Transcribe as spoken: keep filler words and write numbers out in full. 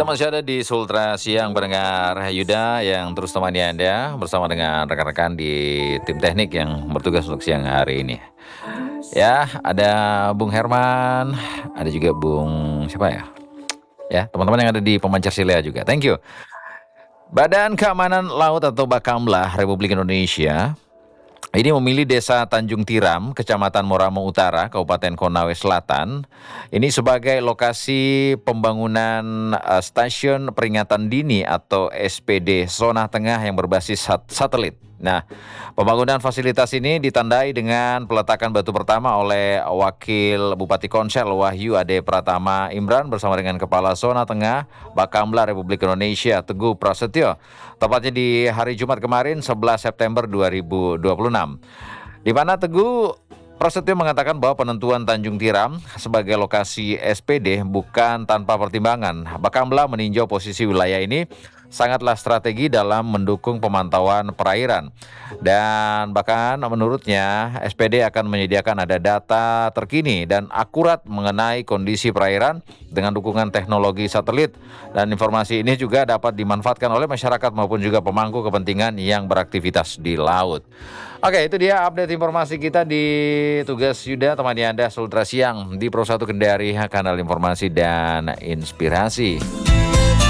masih ada di Sultra Siang pendengar Yuda yang terus temani Anda bersama dengan rekan-rekan di tim teknik yang bertugas untuk siang hari ini. Ya, ada Bung Herman, ada juga Bung siapa ya? Ya, teman-teman yang ada di Pemancarsilea juga. Thank you. Badan Keamanan Laut atau Bakamla Republik Indonesia ini memilih Desa Tanjung Tiram, Kecamatan Moramo Utara, Kabupaten Konawe Selatan, ini sebagai lokasi pembangunan uh, stasiun peringatan dini atau S P D zona tengah yang berbasis sat- satelit. Nah, pembangunan fasilitas ini ditandai dengan peletakan batu pertama oleh Wakil Bupati Konsel Wahyu Ade Pratama Imran bersama dengan Kepala Zona Tengah Bakamla Republik Indonesia Teguh Prasetyo, tepatnya di hari Jumat kemarin sebelas September dua ribu dua puluh enam. Di mana Teguh Prasetyo mengatakan bahwa penentuan Tanjung Tiram sebagai lokasi S P D bukan tanpa pertimbangan. Bakamla meninjau posisi wilayah ini sangatlah strategi dalam mendukung pemantauan perairan. Dan bahkan menurutnya S P D akan menyediakan ada data terkini dan akurat mengenai kondisi perairan dengan dukungan teknologi satelit. Dan informasi ini juga dapat dimanfaatkan oleh masyarakat maupun juga pemangku kepentingan yang beraktivitas di laut. Oke, itu dia update informasi kita di Tugas Yuda, temani Anda Sultra Siang di Pro satu Kendari, kanal informasi dan inspirasi.